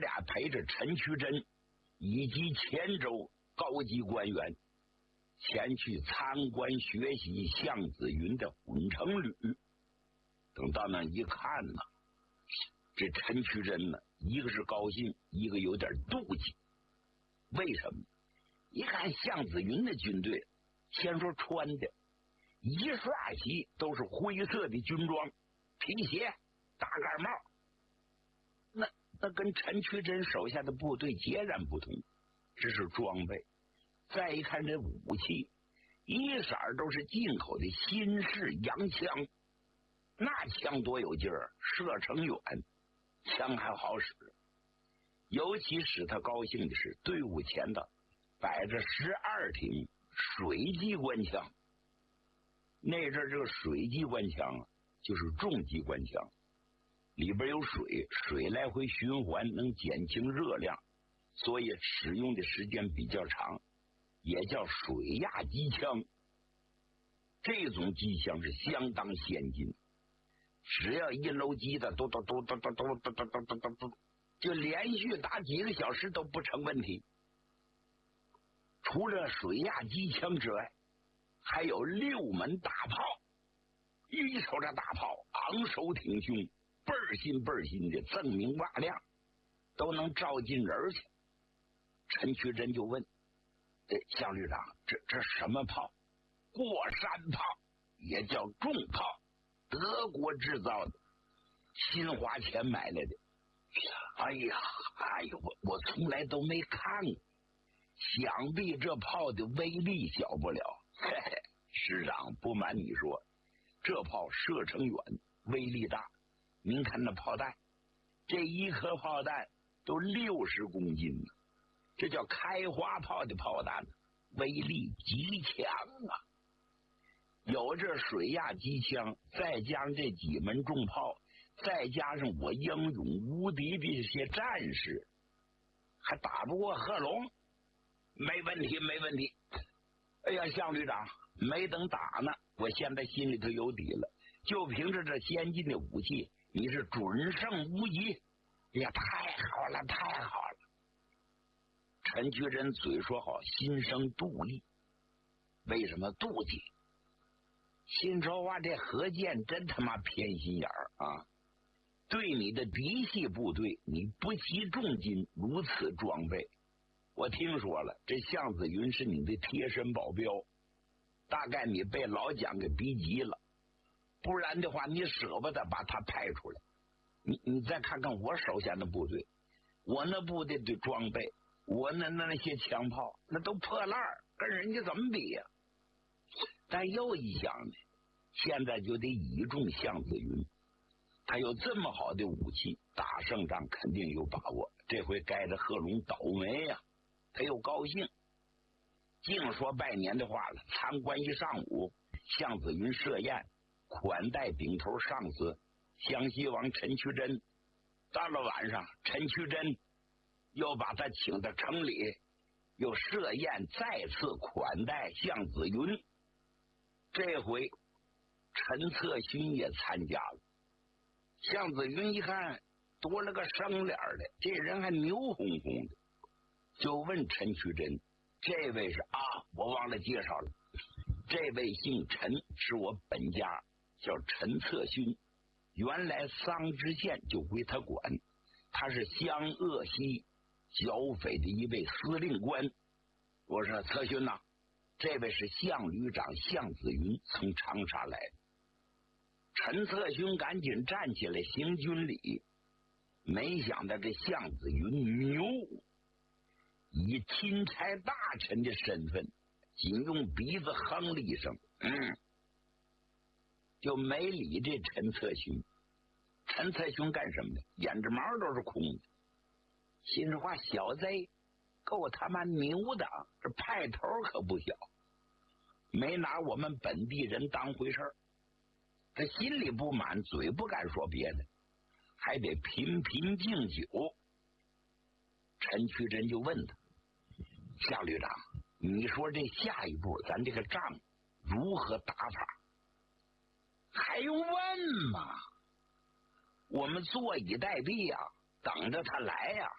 俩陪着陈渠珍以及黔州高级官员前去参观学习向子云的混成旅。等到那一看呢，这陈渠珍呢，一个是高兴，一个有点妒忌。为什么？一看向子云的军队，先说穿的一刷起都是灰色的军装，皮鞋、大盖帽，那跟陈渠珍手下的部队截然不同。这是装备。再一看这武器，一色都是进口的新式洋枪，那枪多有劲儿，射程远，枪还好使。尤其使他高兴的是，队伍前头摆着12挺水机关枪。那阵这个水机关枪啊，就是重机关枪，里边有水，水来回循环，能减轻热量，所以使用的时间比较长，也叫水压机枪。这种机枪是相当先进，只要一搂机的嘟嘟嘟嘟嘟嘟嘟嘟嘟嘟嘟，就连续打几个小时都不成问题。除了水压机枪之外，还有6门大炮。一瞅这大炮昂首挺胸，倍儿新倍儿新的，锃明瓦亮，都能照进人去。陈渠珍就问向旅长，这什么炮？过山炮，也叫重炮，德国制造的，新花钱买来的。哎呀，我从来都没看过，想必这炮的威力小不了。嘿嘿，师长，不瞒你说，这炮射程远，威力大。您看那炮弹，这一颗炮弹都60公斤呢，这叫开花炮的炮弹，威力极强啊！有这水压机枪，再加上这几门重炮，再加上我英勇无敌的这些战士，还打不过贺龙？没问题，没问题。哎呀，向旅长，没等打呢，我现在心里头有底了。就凭着这先进的武器，你是准胜无疑。哎呀，太好了，太好了！陈渠珍嘴说好，心生妒意。为什么妒忌？心说话，这何健真他妈偏心眼儿啊！对你的嫡系部队，你不惜重金如此装备。我听说了，这向子云是你的贴身保镖，大概你被老蒋给逼急了，不然的话你舍不得把他派出来。你再看看我手下的部队，我那部队的装备，我那些枪炮，那都破烂，跟人家怎么比呀？但又一想呢，现在就得倚重向子云，他有这么好的武器，打胜仗肯定有把握。这回该着贺龙倒霉呀，他又高兴，净说拜年的话了。参观一上午，向子云设宴款待顶头上司湘西王陈渠珍。到了晚上，陈渠珍又把他请到城里，又设宴再次款待向子云。这回陈策勋也参加了。向子云一看多了个生脸的，这人还牛哄哄的，就问陈渠珍，这位是我忘了介绍了，这位姓陈，是我本家，叫陈策勋，原来桑植县就归他管，他是湘鄂西剿匪的一位司令官。我说策勋呐，这位是向旅长向子云，从长沙来的。陈策勋赶紧站起来行军礼，没想到这向子云牛，以钦差大臣的身份，仅用鼻子哼了一声，就没理这陈策勋。陈策勋干什么的？眼着毛都是空的。心里话，小贼够他妈牛的，这派头可不小，没拿我们本地人当回事儿。他心里不满，嘴不敢说别的，还得频频敬酒。陈渠珍就问他，向旅长，你说这下一步咱这个仗如何打法？还用问吗？我们坐以待毙呀，等着他来呀。